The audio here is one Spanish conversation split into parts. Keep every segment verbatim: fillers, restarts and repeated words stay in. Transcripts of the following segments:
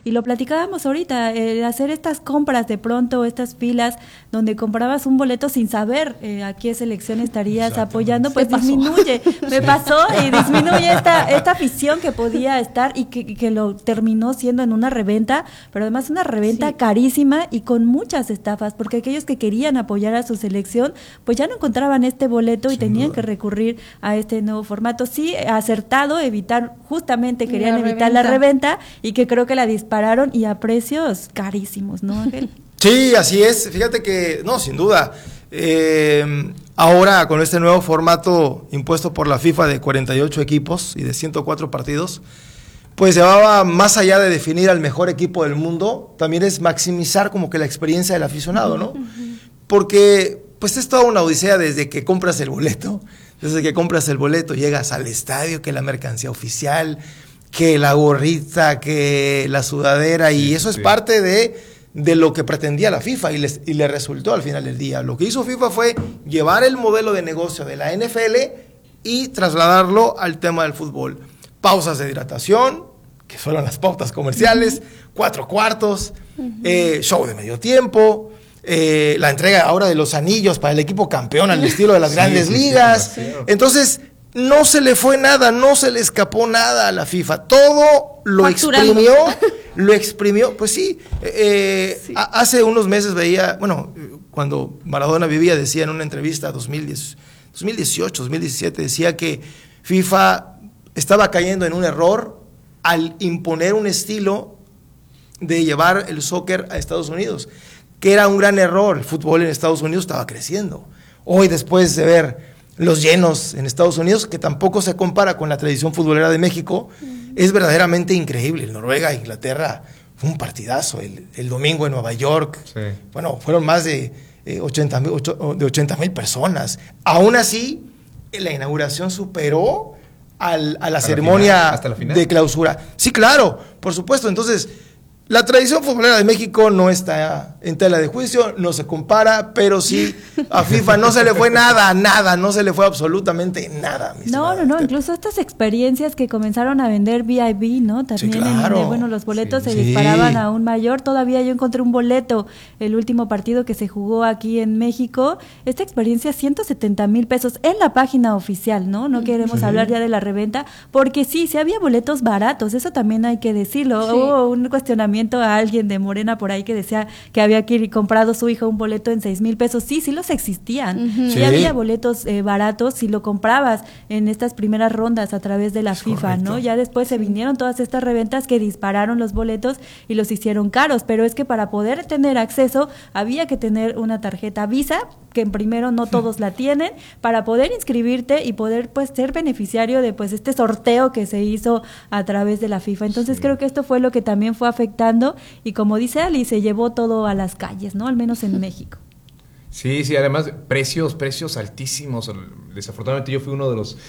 y lo platicábamos ahorita, eh, hacer estas compras de pronto, estas filas donde comprabas un boleto sin saber eh, a qué selección estarías apoyando, pues disminuye, me pasó y disminuye esta, esta afición que podía estar y que, que lo terminó siendo en una reventa, pero además una reventa sí. carísima y con muchas estafas, porque aquellos que querían apoyar a su selección, pues ya no encontraban este boleto y Sin tenían duda. que recurrir a este nuevo formato. Sí, acertado, evitar, justamente querían la evitar reventa. la reventa y que creo que la dispararon y a precios carísimos, ¿no, Ángel? Sí, así es. Fíjate que, no, sin duda, eh, ahora con este nuevo formato impuesto por la FIFA de cuarenta y ocho equipos y de ciento cuatro partidos, pues llevaba más allá de definir al mejor equipo del mundo, también es maximizar como que la experiencia del aficionado, ¿no? Uh-huh. Porque pues es toda una odisea desde que compras el boleto, desde que compras el boleto, llegas al estadio, que la mercancía oficial, que la gorrita, que la sudadera, y eso es sí. parte de, de lo que pretendía la FIFA y, les, y le resultó al final del día. Lo que hizo FIFA fue llevar el modelo de negocio de la N F L y trasladarlo al tema del fútbol. Pausas de hidratación, que fueron las pautas comerciales, uh-huh. cuatro cuartos, uh-huh. eh, show de medio tiempo, eh, la entrega ahora de los anillos para el equipo campeón al estilo de las sí, grandes sí, ligas. Sí, sí, entonces, no se le fue nada, no se le escapó nada a la FIFA. Todo lo Facturando. exprimió, lo exprimió. Pues sí, eh, sí. A, hace unos meses veía, bueno, cuando Maradona vivía, decía en una entrevista dos mil diez, dos mil dieciocho, dos mil diecisiete, decía que FIFA estaba cayendo en un error al imponer un estilo de llevar el soccer a Estados Unidos, que era un gran error. El fútbol en Estados Unidos estaba creciendo. Hoy, después de ver los llenos en Estados Unidos, que tampoco se compara con la tradición futbolera de México, mm. es verdaderamente increíble. El Noruega e Inglaterra fue un partidazo. El, el domingo en Nueva York, sí. bueno, fueron más de eh, ochenta mil personas. Aún así, la inauguración superó Al, a la hasta ceremonia la final, hasta la final. de clausura. Sí, claro, por supuesto. Entonces, la tradición futbolera de México no está en tela de juicio, no se compara, pero sí a FIFA no se le fue nada, nada, no se le fue absolutamente nada. No, no, no, incluso estas experiencias que comenzaron a vender V I V, ¿no? También sí, claro. en donde, bueno, los boletos sí, se sí. disparaban a un mayor. Todavía yo encontré un boleto, el último partido que se jugó aquí en México. Esta experiencia, ciento setenta mil pesos en la página oficial, ¿no? No queremos sí. hablar ya de la reventa, porque sí, sí había boletos baratos, eso también hay que decirlo. Sí. Hubo un cuestionamiento a alguien de Morena por ahí que decía que había comprado su hija un boleto en seis mil pesos. Sí, sí los existían. Uh-huh. Sí. sí había boletos eh, baratos si lo comprabas en estas primeras rondas a través de la es FIFA, correcto. ¿no? Ya después se vinieron todas estas reventas que dispararon los boletos y los hicieron caros, pero es que para poder tener acceso había que tener una tarjeta Visa, que primero no todos la tienen, para poder inscribirte y poder pues ser beneficiario de pues este sorteo que se hizo a través de la FIFA. Entonces sí. creo que esto fue lo que también fue afectando y como dice Ali, se llevó todo a las calles, ¿no? Al menos en México. Sí, sí, además precios, precios altísimos. Desafortunadamente yo fui uno de los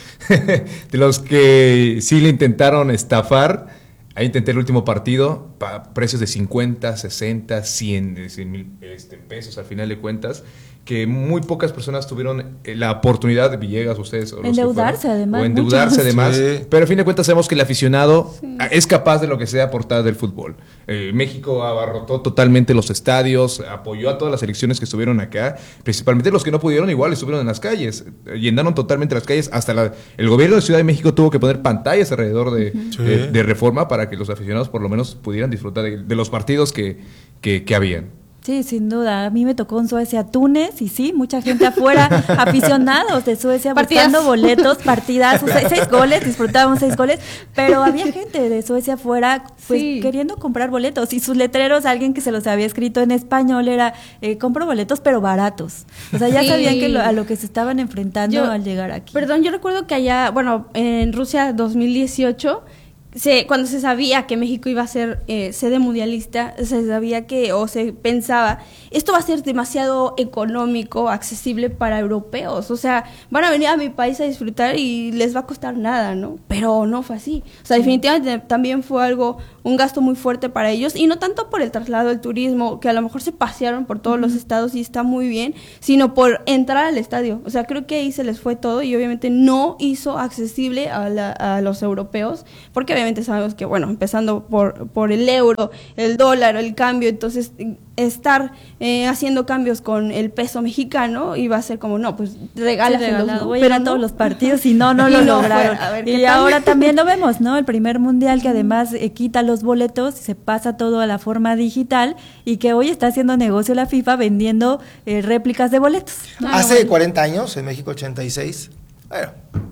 de los que sí le intentaron estafar. Ahí intenté el último partido, pa, precios de cincuenta, sesenta, cien mil este, pesos al final de cuentas, que muy pocas personas tuvieron la oportunidad de Villegas, ustedes. O endeudarse además. O endeudarse muchos. además. Sí. Pero a fin de cuentas sabemos que el aficionado sí. es capaz de lo que sea aportar del fútbol. Eh, México abarrotó totalmente los estadios, apoyó a todas las selecciones que estuvieron acá, principalmente los que no pudieron igual estuvieron en las calles, llenaron totalmente las calles, hasta la, el gobierno de Ciudad de México tuvo que poner pantallas alrededor de, sí. de, de Reforma para que los aficionados por lo menos pudieran disfrutar de, de los partidos que, que, que habían. Sí, sin duda. A mí me tocó en Suecia-Túnez y sí, mucha gente afuera, aficionados de Suecia Partidas. buscando boletos, partidas, seis goles, disfrutábamos seis goles, pero había gente de Suecia afuera pues sí. queriendo comprar boletos y sus letreros, alguien que se los había escrito en español era, eh, compro boletos pero baratos. O sea, ya sí. sabían que lo, a lo que se estaban enfrentando yo, al llegar aquí. Perdón, yo recuerdo que allá, bueno, en Rusia dos mil dieciocho... Se, cuando se sabía que México iba a ser eh, sede mundialista, se sabía que, o se pensaba, esto va a ser demasiado económico, accesible para europeos, o sea, van a venir a mi país a disfrutar y les va a costar nada, ¿no? Pero no fue así, o sea, definitivamente también fue algo, un gasto muy fuerte para ellos, y no tanto por el traslado del turismo, que a lo mejor se pasearon por todos uh-huh. los estados y está muy bien, sino por entrar al estadio, o sea, creo que ahí se les fue todo y obviamente no hizo accesible a, la, a los europeos, porque obviamente obviamente sabemos que, bueno, empezando por, por el euro, el dólar, el cambio, entonces estar eh, haciendo cambios con el peso mexicano iba a ser como, no, pues regálaselos, ¿no? Voy a ir a todos los partidos y no, no lo no, lograron. Fue, ver, y ahora también lo vemos, ¿no? El primer mundial que además eh, quita los boletos, se pasa todo a la forma digital y que hoy está haciendo negocio la FIFA vendiendo eh, réplicas de boletos. ¿No? Hace bueno. cuarenta años, en México ochenta y seis, bueno,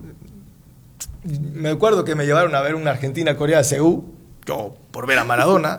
me acuerdo que me llevaron a ver una Argentina-Corea de Seúl, yo por ver a Maradona,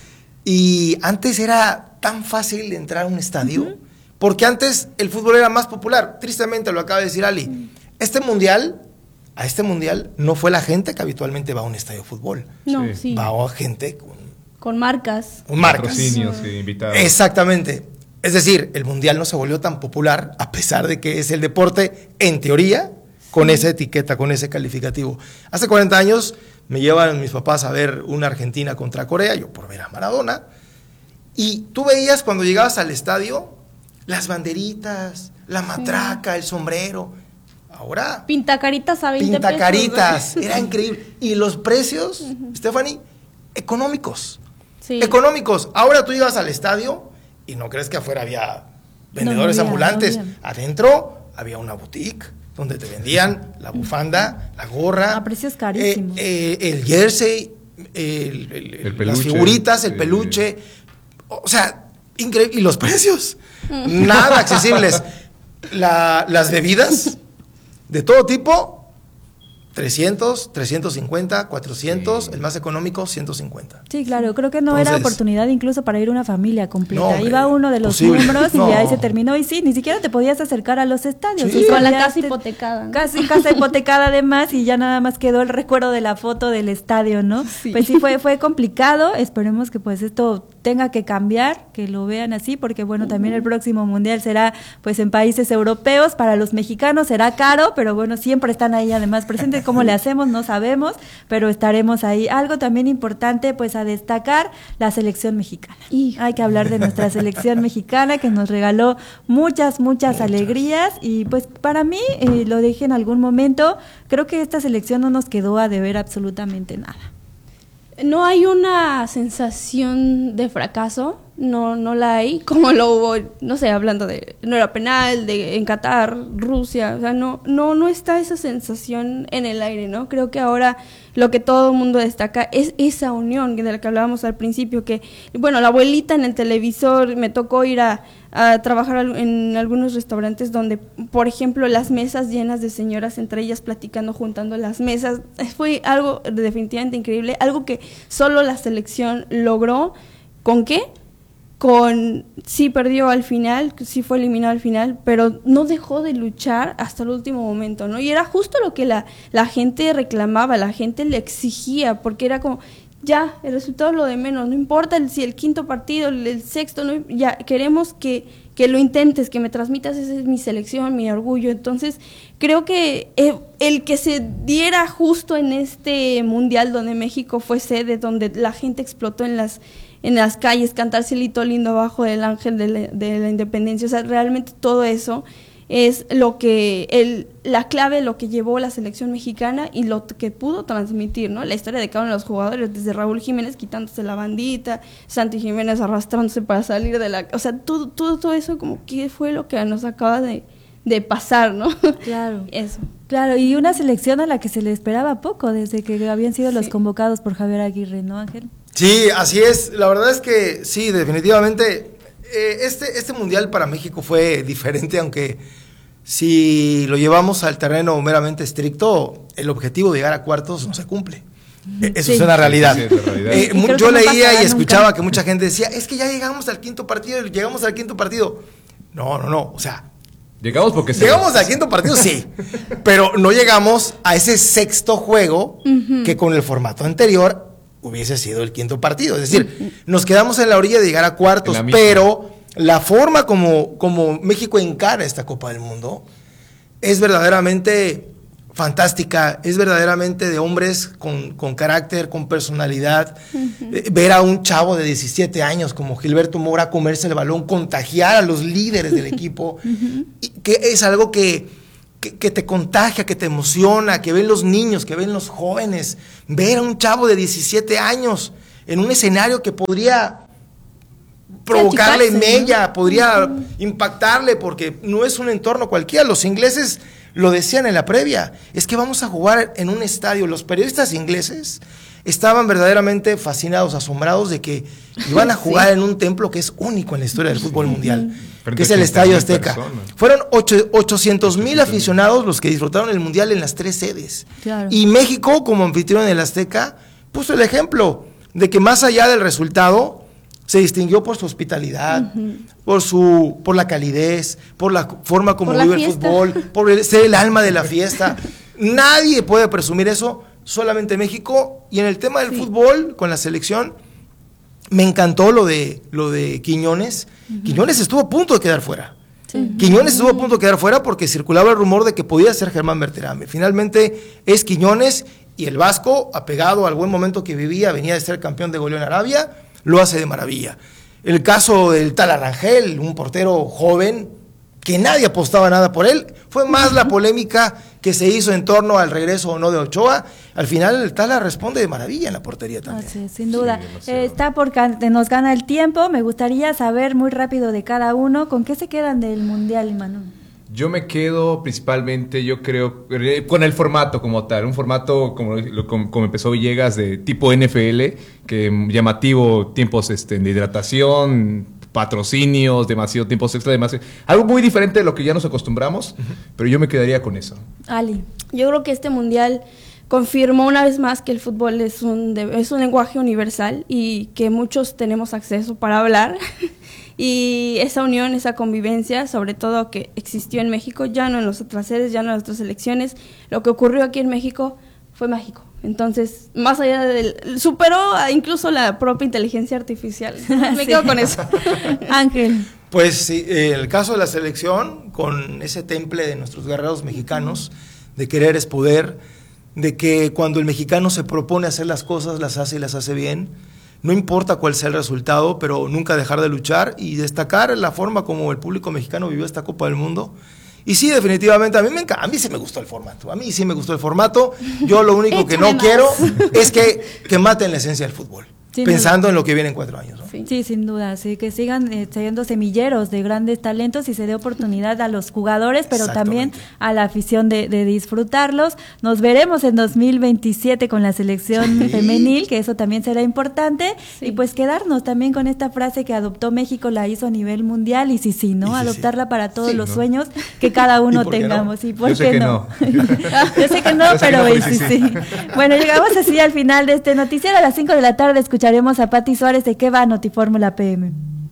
y antes era tan fácil entrar a un estadio, uh-huh. porque antes el fútbol era más popular. Tristemente lo acaba de decir Ali. Uh-huh. Este mundial, a este mundial no fue la gente que habitualmente va a un estadio de fútbol. No, sí. sí. Va a gente con, con marcas. Con marcas. Patrocinios y invitados. Exactamente. Es decir, el mundial no se volvió tan popular a pesar de que es el deporte, en teoría, con sí. esa etiqueta, con ese calificativo. Hace cuarenta años me llevan mis papás a ver una Argentina contra Corea, yo por ver a Maradona, y tú veías cuando llegabas al estadio las banderitas, la matraca, sí. el sombrero. Ahora pintacaritas a veinte pintacaritas, pesos. Era increíble. Y los precios, uh-huh. Stephanie, económicos. Sí. Económicos. Ahora tú llegas al estadio y no crees que afuera había vendedores no, no había, ambulantes. No había. Adentro había una boutique donde te vendían la bufanda, la gorra, a precios carísimos. Eh, eh, el jersey, el, el, el peluche, las figuritas, el peluche. Eh. O sea, increíble. Y los precios, nada accesibles. La, las bebidas, de todo tipo, trescientos, trescientos cincuenta, cuatrocientos, sí. el más económico, ciento cincuenta. Sí, claro, creo que no Entonces, era oportunidad incluso para ir una familia completa. No, hombre, Iba uno de los posible. miembros no. y ahí se terminó. Y sí, ni siquiera te podías acercar a los estadios. Sí. O sea, con la casa te, hipotecada. ¿no? Casi casa hipotecada además y ya nada más quedó el recuerdo de la foto del estadio, ¿no? Sí. Pues sí, fue, fue complicado. Esperemos que pues esto tenga que cambiar, que lo vean así, porque bueno, uh-huh. también el próximo mundial será pues en países europeos. Para los mexicanos será caro, pero bueno, siempre están ahí además presentes. ¿Cómo le hacemos? No sabemos, pero estaremos ahí. Algo también importante pues a destacar, la selección mexicana. Y hay que hablar de nuestra selección mexicana que nos regaló muchas, muchas, muchas. alegrías y pues para mí, eh, lo dije en algún momento, creo que esta selección no nos quedó a deber absolutamente nada. No hay una sensación de fracaso, no no la hay, como lo hubo, no sé, hablando de, no era penal, de en Qatar, Rusia, o sea, no no no está esa sensación en el aire, ¿no? Creo que ahora lo que todo el mundo destaca es esa unión de la que hablábamos al principio, que, bueno, la abuelita en el televisor, me tocó ir a, a trabajar en algunos restaurantes donde, por ejemplo, las mesas llenas de señoras, entre ellas platicando, juntando las mesas, fue algo definitivamente increíble, algo que solo la selección logró. ¿Con qué? Con, sí perdió al final, sí fue eliminado al final, pero no dejó de luchar hasta el último momento, ¿no? Y era justo lo que la, la gente reclamaba, la gente le exigía, porque era como, ya, el resultado es lo de menos, no importa el, si el quinto partido, el, el sexto, no, ya queremos que, que lo intentes, que me transmitas, esa es mi selección, mi orgullo. Entonces, creo que eh, el que se diera justo en este mundial donde México fue sede, donde la gente explotó en las en las calles, cantar Cielito Lindo abajo del ángel de la, de la independencia, o sea, realmente todo eso es lo que, el, la clave, lo que llevó la selección mexicana y lo que pudo transmitir, ¿no? La historia de cada uno de los jugadores, desde Raúl Jiménez quitándose la bandita, Santi Jiménez arrastrándose para salir de la, o sea, todo, todo, todo eso como que fue lo que nos acaba de, de pasar, ¿no? Claro. Eso. Claro, y una selección a la que se le esperaba poco desde que habían sido sí. los convocados por Javier Aguirre, ¿no, Ángel? Sí, así es. La verdad es que sí, definitivamente eh, este, este mundial para México fue diferente, aunque si lo llevamos al terreno meramente estricto, el objetivo de llegar a cuartos no se cumple. Eh, eso sí. es una realidad. Sí, es realidad. Eh, yo no leía y escuchaba nunca. que mucha gente decía, es que ya llegamos al quinto partido, llegamos al quinto partido. No, no, no, o sea... Llegamos porque Llegamos al quinto partido, sí, pero no llegamos a ese sexto juego uh-huh. que con el formato anterior hubiese sido el quinto partido. Es decir, uh-huh. nos quedamos en la orilla de llegar a cuartos, la pero la forma como, como México encara esta Copa del Mundo es verdaderamente fantástica, es verdaderamente de hombres con, con carácter, con personalidad. Uh-huh. Eh, ver a un chavo de diecisiete años como Gilberto Mora comerse el balón, contagiar a los líderes del equipo, uh-huh. y que es algo que, que, que te contagia, que te emociona, que ven los niños, que ven los jóvenes. Ver a un chavo de diecisiete años en un escenario que podría provocarle mella, podría uh-huh. impactarle, porque no es un entorno cualquiera. Los ingleses lo decían en la previa, es que vamos a jugar en un estadio. Los periodistas ingleses estaban verdaderamente fascinados, asombrados de que iban a jugar sí. en un templo que es único en la historia del fútbol mundial, uh-huh. que es el Estadio Azteca. Personas. Fueron ochocientos mil aficionados los que disfrutaron el mundial en las tres sedes. Claro. Y México, como anfitrión del Azteca, puso el ejemplo de que más allá del resultado, se distinguió por su hospitalidad, uh-huh. por su, por la calidez, por la forma como vive el fútbol, por el, ser el alma de la fiesta. Nadie puede presumir eso, solamente México. Y en el tema del sí. fútbol, con la selección, me encantó lo de, lo de Quiñones. Uh-huh. Quiñones estuvo a punto de quedar fuera. Sí. Quiñones estuvo a punto de quedar fuera porque circulaba el rumor de que podía ser Germán Berterame. Finalmente es Quiñones, y el Vasco, apegado al buen momento que vivía, venía de ser campeón de goleo en Arabia, lo hace de maravilla. El caso del tal Arrangel, un portero joven, que nadie apostaba nada por él, fue más la polémica que se hizo en torno al regreso o no de Ochoa. Al final el Tala responde de maravilla en la portería también. Así es, sin duda. Sí, eh, está por can- nos gana el tiempo. Me gustaría saber muy rápido de cada uno, ¿con qué se quedan del Mundial, Manu? Yo me quedo principalmente, yo creo, con el formato como tal, un formato como, como, como empezó Villegas, de tipo N F L, que llamativo, tiempos este, de hidratación, patrocinios, demasiado tiempos extra, demasiado, algo muy diferente de lo que ya nos acostumbramos, uh-huh. pero yo me quedaría con eso. Ali. Yo creo que este mundial confirmó una vez más que el fútbol es un, es un lenguaje universal y que muchos tenemos acceso para hablar. Y esa unión, esa convivencia, sobre todo que existió en México, ya no en las otras sedes, ya no en las otras elecciones, lo que ocurrió aquí en México fue mágico. Entonces, más allá del... superó incluso la propia inteligencia artificial. Me sí. quedo con eso. Ángel. Pues sí, eh, el caso de la selección, con ese temple de nuestros guerreros mexicanos, de querer es poder, de que cuando el mexicano se propone hacer las cosas, las hace y las hace bien. No importa cuál sea el resultado, pero nunca dejar de luchar y destacar la forma como el público mexicano vivió esta Copa del Mundo. Y sí, definitivamente, a mí, me enc- a mí sí me gustó el formato, a mí sí me gustó el formato. Yo lo único que no más. quiero es que, que maten la esencia del fútbol. Sí, pensando no. en lo que viene en cuatro años, ¿no? Sí, sí, sin duda, sí, que sigan eh, siendo semilleros de grandes talentos y se dé oportunidad a los jugadores, pero también a la afición de, de disfrutarlos. Nos veremos en dos mil veintisiete con la selección sí. femenil, que eso también será importante, sí. y pues quedarnos también con esta frase que adoptó México, la hizo a nivel mundial, y sí, sí, ¿no? Sí, Adoptarla sí. para todos sí, los ¿no? sueños que cada uno ¿Y tengamos. No? ¿Y por Yo qué sé no? Que no. Yo sé que no, Yo pero que no, sí, sí, sí. Bueno, llegamos así al final de este noticiero. A las cinco de la tarde escucharemos a Pati Suárez de qué va Notifórmula P M.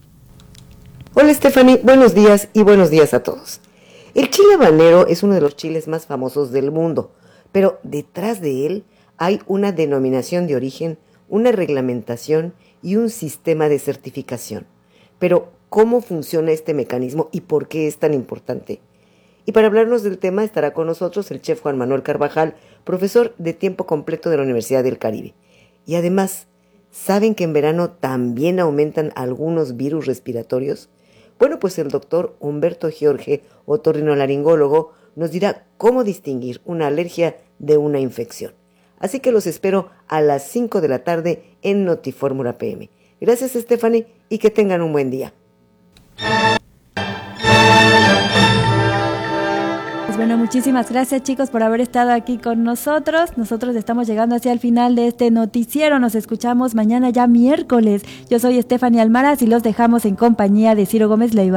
Hola Stephanie, buenos días y buenos días a todos. El chile habanero es uno de los chiles más famosos del mundo, pero detrás de él hay una denominación de origen, una reglamentación y un sistema de certificación. Pero, ¿cómo funciona este mecanismo y por qué es tan importante? Y para hablarnos del tema estará con nosotros el chef Juan Manuel Carvajal, profesor de tiempo completo de la Universidad del Caribe. Y además, ¿saben que en verano también aumentan algunos virus respiratorios? Bueno, pues el doctor Humberto Giorge, otorrinolaringólogo, nos dirá cómo distinguir una alergia de una infección. Así que los espero a las cinco de la tarde en Notifórmula P M. Gracias, Stephanie, y que tengan un buen día. Pues bueno, muchísimas gracias, chicos, por haber estado aquí con nosotros. Nosotros estamos llegando hacia el final de este noticiero. Nos escuchamos mañana ya miércoles. Yo soy Stephanie Almaraz y los dejamos en compañía de Ciro Gómez Leiva.